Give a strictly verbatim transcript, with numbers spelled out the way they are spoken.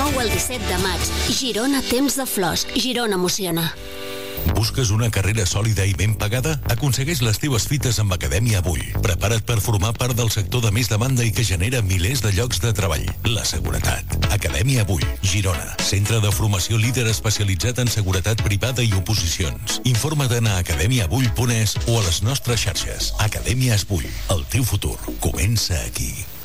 nou al disset de maig. Girona Temps de Flors. Girona emociona. Busques una carrera sòlida i ben pagada? Aconsegueix les teves fites amb Acadèmia Bull. Prepara't per formar part del sector de més demanda i que genera milers de llocs de treball. La seguretat. Acadèmia Bull, Girona. Centre de formació líder especialitzat en seguretat privada i oposicions. Informa't a acadèmia bull punt es o a les nostres xarxes. Acadèmies Bull. El teu futur comença aquí.